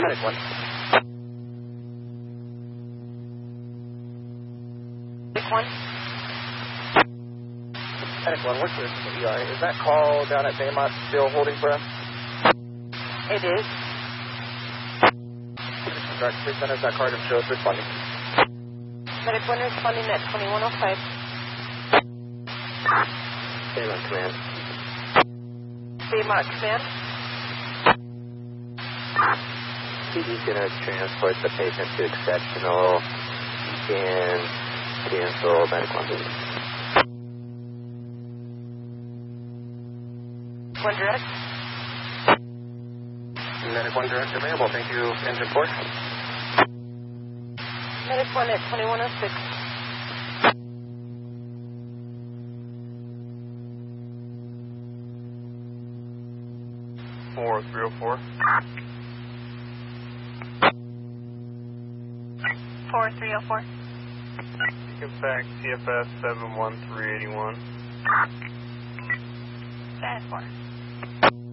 Medic 1. Medic 1. Medic 1, what's your EI? Is that call down at Baymont still holding for us? It is. Direct, please send us that card and show us responding. Medic 1 responding at 2105. Baymont Command. Baymont Command. PD's going to transport the patient to exceptional. You can cancel Medic 1. 1 direct. Medic 1 direct available. Thank you, engine 4. Medic 1 at 2106. Four 304. 4304. You can fax CFS 71381. Fast 4.